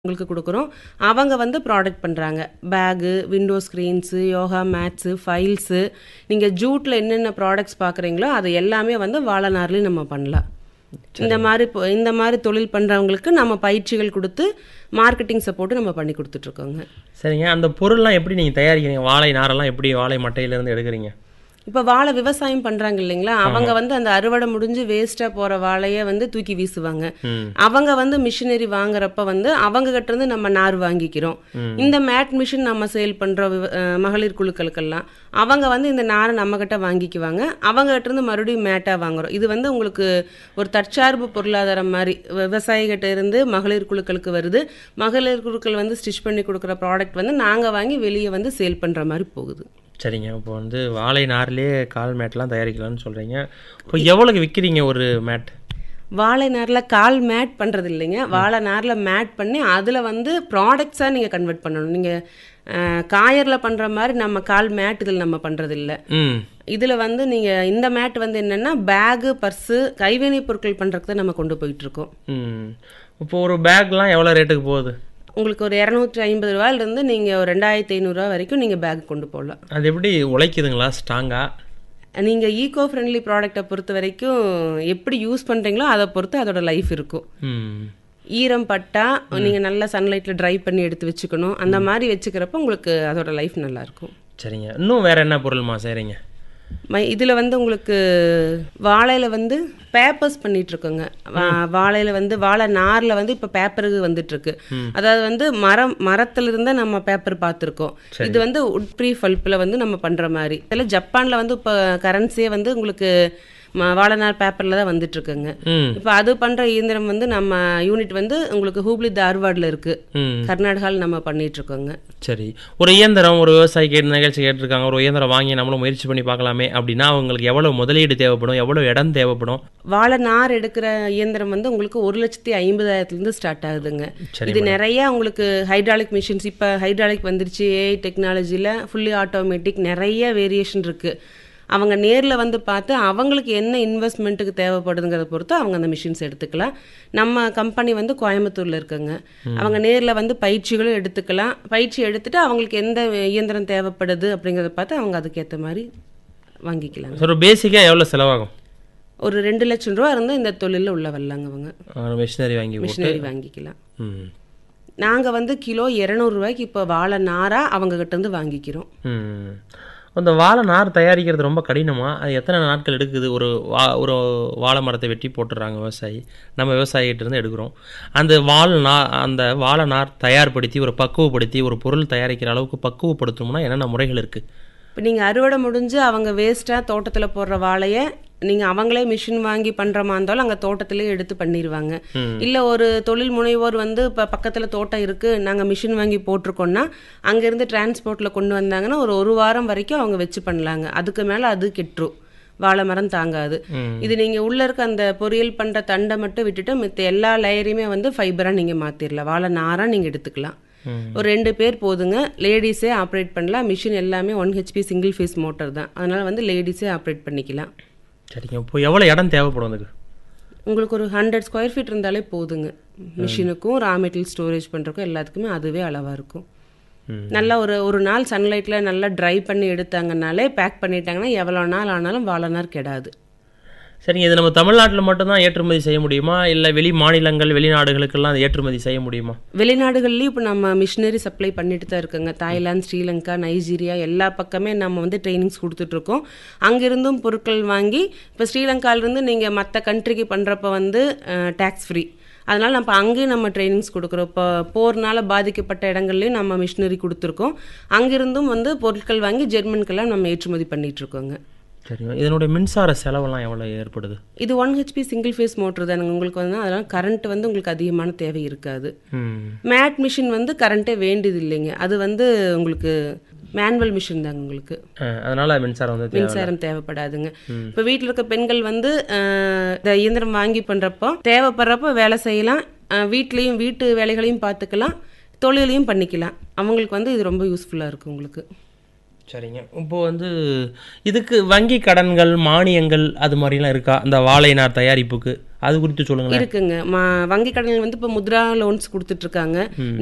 உங்களுக்கு குடுக்குறோம். அவங்க வந்து ப்ராடக்ட் பண்றாங்க. Bag, window screens, yoga mates, files, நீங்க ஜூட்ல என்னென்ன ப்ராடக்ட்ஸ் பார்க்குறீங்களோ, அது எல்லாமே வந்து வாழை நார்லயும் நம்ம பண்ணலாம். இந்த மாரி தொழில் பண்றவங்களுக்கு நம்ம பயிற்சிகள் குடுத்து, மார்க்கெட்டிங் சப்போர்ட் நம்ம பண்ணி குடுத்துட்ருக்கோங்க. சரிங்க. அந்த பொருள்லாம் எப்படி நீங்க தயாரிக்கிறீங்க? வாழை நாரெல்லாம் எப்படி வாழை மட்டையிலேருந்து எடுக்குறீங்க? இப்ப வாழை விவசாயம் பண்றாங்க இல்லைங்களா? அவங்க ஆமா. வந்து அந்த அறுவடை முடிஞ்சு வேஸ்ட்டா போற வாழைய வந்து தூக்கி வீசுவாங்க. ம். அவங்க வந்து மிஷினரி வாங்குறப்ப வந்து அவங்க கிட்ட இருந்து நம்ம நார் வாங்கிக்கிறோம். இந்த மேட் மிஷின் நம்ம சேல் பண்ற மகளிர் குழுக்களுக்கெல்லாம் அவங்க வந்து இந்த நாரை நம்ம கிட்ட வாங்கிக்குவாங்க. அவங்க கிட்ட இருந்து மறுபடியும் மேட்டா வாங்குறோம். இது வந்து உங்களுக்கு ஒரு தற்சார்பு பொருளாதாரம் மாதிரி விவசாயிகிட்ட இருந்து மகளிர் குழுக்களுக்கு வருது. மகளிர் குழுக்கள் வந்து ஸ்டிச் பண்ணி கொடுக்குற ப்ராடக்ட் வந்து நாங்க வாங்கி வெளியே வந்து சேல் பண்ற மாதிரி போகுது. சரிங்க. இப்போ வந்து வாழை நார்லயே கால் மேட்லாம் தயாரிக்கலாம்னு சொல்றீங்க. இப்போ எவ்வளவுக்கு விக்கிறீங்க ஒரு மேட்? வாழை நார்ல கால் மேட் பண்றது இல்லைங்க. வாழை நார்ல மேட் பண்ணி அதுல வந்து ப்ராடக்ட்ஸா நீங்க கன்வெர்ட் பண்ணணும். நீங்க காயர்ல பண்ற மாதிரி நம்ம கால் மேட் இதில் நம்ம பண்றது இல்ல. ம். இதுல வந்து நீங்க இந்த மேட் வந்து என்னன்னா பேகு, பர்ஸு, கைவினை பொருட்கள் பண்றதுக்கு தான் நம்ம கொண்டு போயிட்டு இருக்கோம். ம். இப்போ ஒரு பேக்லாம் எவ்வளோ ரேட்டுக்கு போகுது? உங்களுக்கு ஒரு 250 ரூபாயிலிருந்து நீங்க ஒரு 2500 வரைக்கும் நீங்க பேக் கொண்டு போகலாம். அது எப்படி உழைக்குதுங்களா ஸ்ட்ராங்கா? நீங்க ஈகோ ஃப்ரெண்ட்லி ப்ராடக்ட்டை பொறுத்த வரைக்கும் எப்படி யூஸ் பண்றீங்களோ அதை பொறுத்து அதோட லைஃப் இருக்கும். ம். ஈரம் பட்டா நீங்க நல்லா சன்லைட்ல ட்ரை பண்ணி எடுத்து வச்சுக்கணும். அந்த மாதிரி வச்சுக்கிறப்ப உங்களுக்கு அதோட லைஃப் நல்லா இருக்கும். சரிங்க. இன்னும் வேற என்ன பொருள்மா செய்றீங்க? இதுல வந்து உங்களுக்கு வாழையில வந்து பேப்பர்ஸ் பண்ணிட்டு இருக்கோங்க. வாழையில வந்து வாழை நார்ல வந்து இப்ப பேப்பருக்கு வந்துட்டு இருக்கு. அதாவது வந்து மரத்துல இருந்தா நம்ம பேப்பர் பார்த்துருக்கோம். இது வந்து உட் ப்ரீ பல்ப்ல வந்து நம்ம பண்ற மாதிரி. இதில் ஜப்பான்ல வந்து இப்போ கரன்சியே வந்து உங்களுக்கு வாழைநார் பேப்பர்ல தான் வந்துட்டு இருக்குங்க. ம். இப்போ அது பண்ற இயந்திரம் வந்து நம்ம யூனிட் வந்து உங்களுக்கு ஹூப்ளி தார்வாட்ல இருக்கு. ம். கர்நாடகாவில் நம்ம பண்ணிட்டு இருக்கோங்க. சரி. ஒரு இயந்திரம் ஒரு விவசாயி நிகழ்ச்சி கேட்டிருக்காங்க. ஒரு இயந்திரம் வாங்கி நம்மளும் முயற்சி பண்ணி பார்க்கலாமே அப்படின்னா அவங்களுக்கு எவ்வளவு முதலீடு தேவைப்படும்? எவ்வளவு இடம் தேவைப்படும்? வாழை நார் எடுக்கிற இயந்திரம் வந்து உங்களுக்கு 1,50,000 ஸ்டார்ட் ஆகுதுங்க. சரி இது நிறைய உங்களுக்கு ஹைட்ராலிக் மிஷின்ஸ் இப்போ ஹைட்ராலிக் வந்துருச்சு. ஏஐ டெக்னாலஜியில் ஃபுல்லி ஆட்டோமேட்டிக் நிறைய வேரியேஷன் இருக்கு. அவங்க நேரில் வந்து பார்த்து அவங்களுக்கு என்ன இன்வெஸ்ட்மெண்ட்டுக்கு தேவைப்படுதுங்கிறத பொறுத்து அவங்க அந்த மிஷின்ஸ் எடுத்துக்கலாம். நம்ம கம்பெனி வந்து கோயம்புத்தூரில் இருக்குங்க. அவங்க நேரில் வந்து பயிற்சிகளும் எடுத்துக்கலாம். பயிற்சி எடுத்துட்டு அவங்களுக்கு எந்த இயந்திரம் தேவைப்படுது அப்படிங்கிறத பார்த்து அவங்க அதுக்கேற்ற மாதிரி வாங்கிக்கலாம். ஒரு பேசிக்காக எவ்வளோ செலவாகும்? ஒரு 2 லட்சம் ரூபா இருந்தால் இந்த தொழிலில் உள்ள வரலாங்க. அவங்க மிஷினரி வாங்கி போட்டு. மிஷினரி வாங்கிக்கலாம். ம். நாங்கள் வந்து கிலோ 200 ரூபாய்க்கு இப்போ வாழை நாரா அவங்க கிட்ட இருந்து வாங்கிக்கிறோம். ம். அந்த வாழை நார் தயாரிக்கிறது ரொம்ப கடினமா? அது எத்தனை நாட்கள் எடுக்குது? ஒரு வாழை மரத்தை வெட்டி போட்டுடுறாங்க விவசாயி. நம்ம விவசாயிகிட்ட இருந்து எடுக்கிறோம். அந்த வாழை நார் தயார்படுத்தி ஒரு பக்குவப்படுத்தி ஒரு பொருள் தயாரிக்கிற அளவுக்கு பக்குவப்படுத்தணும்னா என்னென்ன முறைகள் இருக்குது? இப்போ நீங்கள் அறுவடை முடிஞ்சு அவங்க வேஸ்ட்டாக தோட்டத்தில் போடுற வாழையை நீங்கள் அவங்களே மிஷின் வாங்கி பண்ணுறமா இருந்தாலும் அங்கே தோட்டத்திலே எடுத்து பண்ணிடுவாங்க. இல்லை ஒரு தொழில் முனைவோர் வந்து இப்போ பக்கத்தில் தோட்டம் இருக்குது நாங்கள் மிஷின் வாங்கி போட்டிருக்கோன்னா அங்கேருந்து டிரான்ஸ்போர்ட்டில் கொண்டு வந்தாங்கன்னா ஒரு வாரம் வரைக்கும் அவங்க வச்சு பண்ணலாங்க. அதுக்கு மேலே அது கெட்டுரும். வாழை மரம் தாங்காது. இது நீங்கள் உள்ளே இருக்க அந்த பொரியல் பண்ணுற தண்டை மட்டும் விட்டுட்டு மித்த எல்லா லேயரையுமே வந்து ஃபைபராக நீங்கள் மாற்றிடலாம். வாழை நாராக நீங்கள் எடுத்துக்கலாம். ஒரு 2 பேர் போதுங்க. லேடிஸே ஆப்ரேட் பண்ணலாம். மிஷின் எல்லாமே 1 HP சிங்கிள் ஃபேஸ் மோட்டர் தான். அதனால் வந்து லேடிஸே ஆப்ரேட் பண்ணிக்கலாம். சரிங்க. இப்போ எவ்வளோ இடம் தேவைப்படும் அதுக்கு? உங்களுக்கு ஒரு 100 ஸ்கொயர் ஃபீட் இருந்தாலே போதுங்க. மிஷினுக்கும் ரா மெட்டீரியல் ஸ்டோரேஜ் பண்ணுறக்கும் எல்லாத்துக்குமே அதுவே அளவாக இருக்கும். நல்லா ஒரு நாள் சன்லைட்டில் நல்லா ட்ரை பண்ணி எடுத்தாங்கனாலே பேக் பண்ணிட்டாங்கன்னா எவ்வளோ நாள் ஆனாலும் வாழை நார் கெடாது. சரிங்க. இது நம்ம தமிழ்நாட்டில் மட்டும்தான் ஏற்றுமதி செய்ய முடியுமா? இல்லை வெளி மாநிலங்கள் வெளிநாடுகளுக்கெல்லாம் அது ஏற்றுமதி செய்ய முடியுமா? வெளிநாடுகள்லேயும் இப்போ நம்ம மிஷினரி சப்ளை பண்ணிட்டு தான் இருக்குங்க. தாய்லாந்து, ஸ்ரீலங்கா, நைஜீரியா எல்லா பக்கமே நம்ம வந்து ட்ரைனிங்ஸ் கொடுத்துட்ருக்கோம். அங்கிருந்தும் பொருட்கள் வாங்கி இப்போ ஸ்ரீலங்காவிலேருந்து நீங்கள் மற்ற கண்ட்ரிக்கு பண்ணுறப்ப வந்து டேக்ஸ் ஃப்ரீ. அதனால் நம்ம அங்கேயும் நம்ம ட்ரைனிங்ஸ் கொடுக்குறோம். இப்போ போர்னால் பாதிக்கப்பட்ட இடங்கள்லையும் நம்ம மிஷினரி கொடுத்துருக்கோம். அங்கிருந்தும் வந்து பொருட்கள் வாங்கி ஜெர்மனுக்கெல்லாம் நம்ம ஏற்றுமதி பண்ணிகிட்ருக்கோங்க. சரிங்க. இதனுடைய மின்சார செலவெல்லாம் எவ்வளோ ஏற்படுது? இது 1 HP சிங்கிள் ஃபேஸ் மோட்டர் தானுங்க. உங்களுக்கு வந்து அதனால் கரண்ட் வந்து உங்களுக்கு அதிகமான தேவை இருக்காது. மேட் மிஷின் வந்து கரண்ட்டே வேண்டியது இல்லைங்க. அது வந்து உங்களுக்கு மேனுவல் மிஷின் தாங்க. உங்களுக்கு அதனால மின்சாரம் தேவைப்படாதுங்க. இப்போ வீட்டில் இருக்க பெண்கள் வந்து இந்த இயந்திரம் வாங்கி பண்ணுறப்போ தேவைப்படுறப்போ வேலை செய்யலாம். வீட்லேயும் வீட்டு வேலைகளையும் பார்த்துக்கலாம். தொழிலையும் பண்ணிக்கலாம். அவங்களுக்கு வந்து இது ரொம்ப யூஸ்ஃபுல்லாக இருக்கும் உங்களுக்கு. சரிங்க. இப்போது வந்து இதுக்கு வங்கி கடன்கள் மானியங்கள் அது மாதிரிலாம் இருக்கா? அந்த வாழை நார் தயாரிப்புக்கு அது குறித்து சொல்லுங்களேன். இருக்குங்க. வங்கி கடன்கள் வந்து இப்போ முத்ரா லோன்ஸ் கொடுத்துட்டு இருக்காங்க.